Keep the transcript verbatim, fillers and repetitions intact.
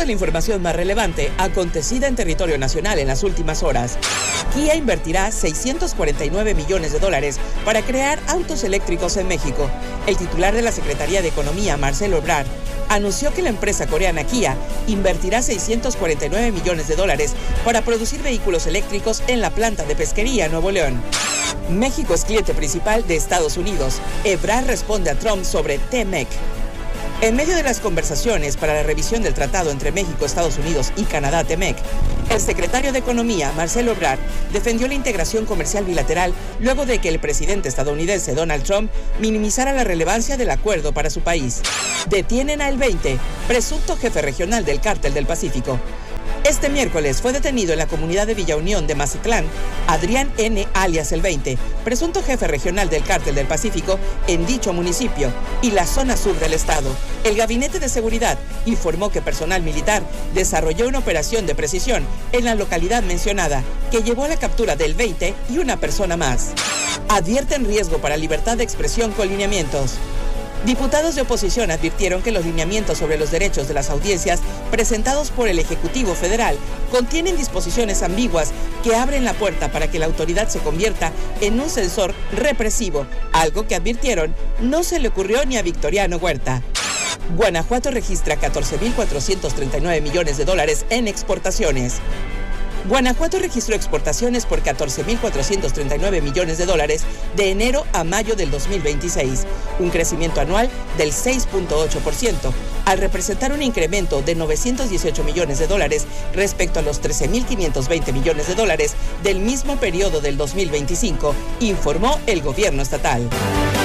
de la información más relevante acontecida en territorio nacional en las últimas horas. Kia invertirá seiscientos cuarenta y nueve millones de dólares para crear autos eléctricos en México. El titular de la Secretaría de Economía, Marcelo Ebrard, anunció que la empresa coreana Kia invertirá seiscientos cuarenta y nueve millones de dólares para producir vehículos eléctricos en la planta de Pesquería, Nuevo León. México es cliente principal de Estados Unidos. Ebrard responde a Trump sobre T-MEC. En medio de las conversaciones para la revisión del tratado entre México, Estados Unidos y Canadá, T-MEC, el secretario de Economía, Marcelo Ebrard, defendió la integración comercial bilateral luego de que el presidente estadounidense Donald Trump minimizara la relevancia del acuerdo para su país. Detienen a El veinte, presunto jefe regional del Cártel del Pacífico. Este miércoles fue detenido en la comunidad de Villa Unión de Mazatlán Adrián N. alias El veinte, presunto jefe regional del Cártel del Pacífico en dicho municipio y la zona sur del estado. El Gabinete de Seguridad informó que personal militar desarrolló una operación de precisión en la localidad mencionada que llevó a la captura del veinte y una persona más. Advierten riesgo para libertad de expresión con lineamientos. Diputados de oposición advirtieron que los lineamientos sobre los derechos de las audiencias presentados por el Ejecutivo Federal contienen disposiciones ambiguas que abren la puerta para que la autoridad se convierta en un censor represivo, algo que advirtieron no se le ocurrió ni a Victoriano Huerta. Guanajuato registra catorce mil cuatrocientos treinta y nueve millones de dólares en exportaciones. Guanajuato registró exportaciones por catorce mil cuatrocientos treinta y nueve millones de dólares de enero a mayo del dos mil veintiséis, un crecimiento anual del seis punto ocho por ciento, al representar un incremento de novecientos dieciocho millones de dólares respecto a los trece mil quinientos veinte millones de dólares del mismo periodo del dos mil veinticinco, informó el gobierno estatal.